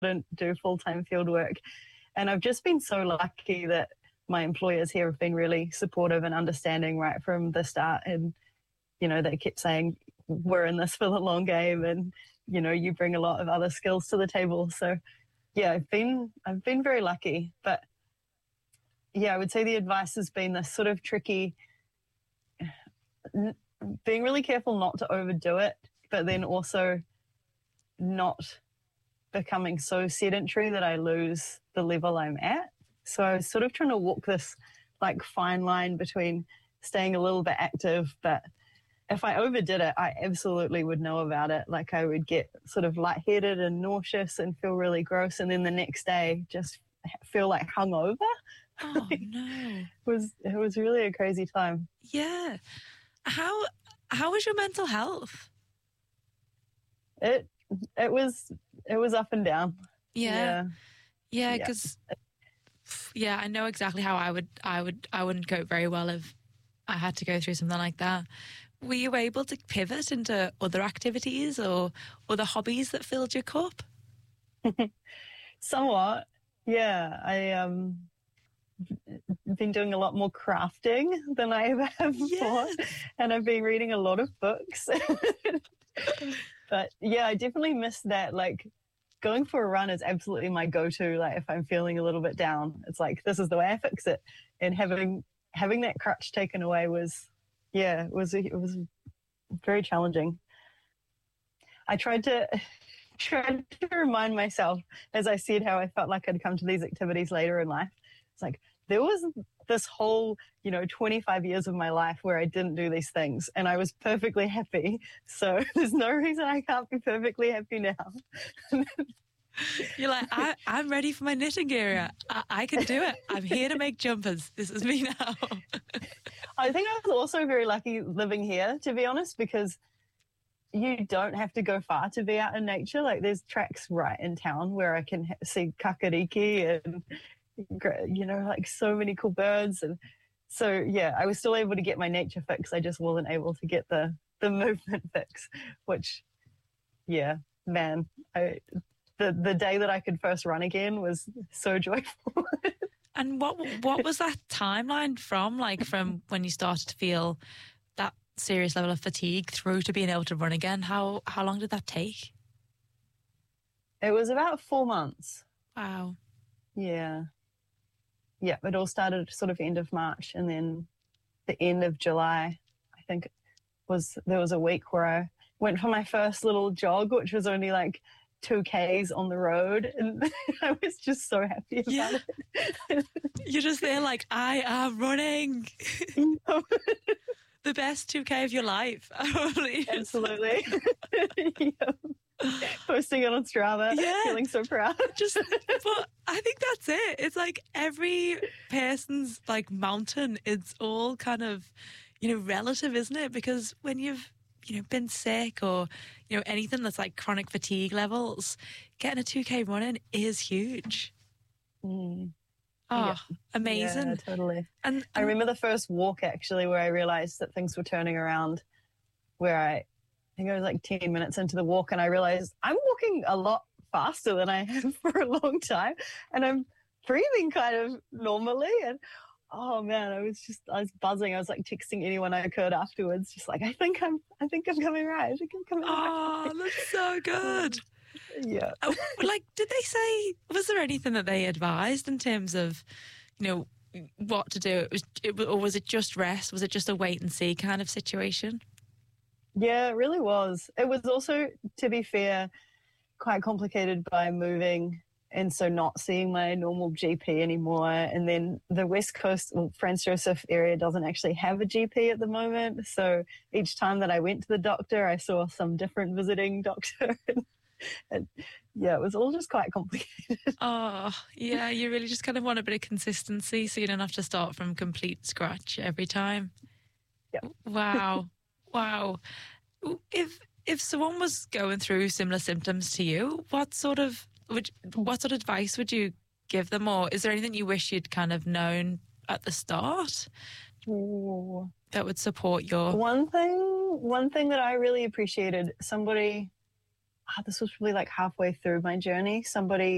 couldn't do full-time field work. And I've just been so lucky that my employers here have been really supportive and understanding right from the start. And, they kept saying, we're in this for the long game, and, you bring a lot of other skills to the table. So yeah, I've been very lucky. But yeah, I would say the advice has been this sort of tricky, being really careful not to overdo it, but then also not becoming so sedentary that I lose the level I'm at. So I was sort of trying to walk this like fine line between staying a little bit active, but if I overdid it, I absolutely would know about it. Like I would get sort of lightheaded and nauseous and feel really gross, and then the next day just feel like hungover. Oh no. It was really a crazy time. Yeah. How was your mental health? It was up and down. Yeah. Yeah, because I know exactly how I wouldn't cope very well if I had to go through something like that. Were you able to pivot into other activities or other hobbies that filled your cup? Somewhat. Yeah. I've been doing a lot more crafting than I ever have before. Yes. And I've been reading a lot of books. But yeah, I definitely miss that. Like going for a run is absolutely my go-to. Like if I'm feeling a little bit down, it's like, this is the way I fix it. And having that crutch taken away was very challenging. I tried to remind myself, as I said, how I felt like I'd come to these activities later in life. It's like, there was this whole, 25 years of my life where I didn't do these things and I was perfectly happy. So there's no reason I can't be perfectly happy now. You're like, I'm ready for my knitting area. I can do it. I'm here to make jumpers. This is me now. I think I was also very lucky living here, to be honest, because you don't have to go far to be out in nature. Like there's tracks right in town where I can see kakariki and, like so many cool birds. And so, yeah, I was still able to get my nature fix. I just wasn't able to get the movement fix, which, yeah, man, the day that I could first run again was so joyful. And what was that timeline from when you started to feel that serious level of fatigue through to being able to run again? How long did that take? It was about 4 months. Wow. Yeah. Yeah, it all started sort of end of March, and then the end of July, I think there was a week where I went for my first little jog, which was only like 2 Ks on the road, and I was just so happy about it. You're just there like, I am running. The best 2K of your life. Absolutely. Yeah. Posting it on Strava, feeling so proud. But I think that's it. It's like every person's like mountain, it's all kind of, relative, isn't it? Because when you've, been sick or, anything that's like chronic fatigue levels, getting a 2K running is huge. Mm. Oh, yeah. Amazing. Yeah, totally. And I remember the first walk actually where I realized that things were turning around, where I think I was like 10 minutes into the walk and I realized I'm walking a lot faster than I have for a long time, and I'm breathing kind of normally, and oh man, I was buzzing. I was like texting anyone I could afterwards, just like, I think I'm coming right. I think I'm coming right. Oh, that's so good. Yeah. Did they say, was there anything that they advised in terms of, what to do? Or was it just rest? Was it just a wait and see kind of situation? Yeah, it really was. It was also, to be fair, quite complicated by moving, and so not seeing my normal GP anymore. And then the West Coast, Franz Josef area doesn't actually have a GP at the moment. So each time that I went to the doctor, I saw some different visiting doctor. And yeah, it was all just quite complicated. Oh, yeah, you really just kind of want a bit of consistency so you don't have to start from complete scratch every time. Yeah. Wow. Wow. If someone was going through similar symptoms to you, what sort of advice would you give them, or is there anything you wish you'd kind of known at the start that would support your... One thing that I really appreciated, this was probably like halfway through my journey, somebody